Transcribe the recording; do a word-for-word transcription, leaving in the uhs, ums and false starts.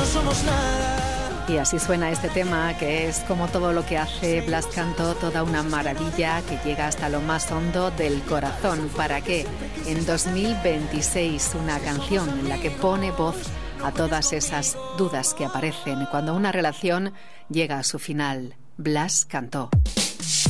somos nada. Y así suena este tema, que es como todo lo que hace Blas Cantó, toda una maravilla que llega hasta lo más hondo del corazón. ¿Para qué? En dos mil veintiséis, una canción en la que pone voz a todas esas dudas que aparecen cuando una relación llega a su final. Blas Cantó.